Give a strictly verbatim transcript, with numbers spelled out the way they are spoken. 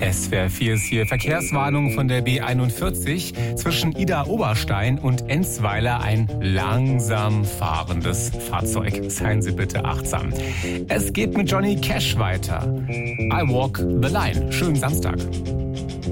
S W R vier ist hier. Verkehrswarnung von der B einundvierzig. Zwischen Idar-Oberstein und Enzweiler ein langsam fahrendes Fahrzeug. Seien Sie bitte achtsam. Es geht mit Johnny Cash weiter. I Walk the Line. Schönen Samstag.